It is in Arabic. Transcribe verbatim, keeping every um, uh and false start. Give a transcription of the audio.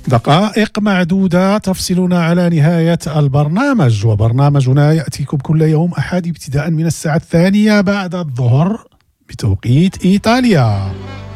دقائق معدودة تفصلنا على نهاية البرنامج، وبرنامجنا يأتيكم كل يوم أحد ابتداء من الساعة الثانية بعد الظهر بتوقيت إيطاليا.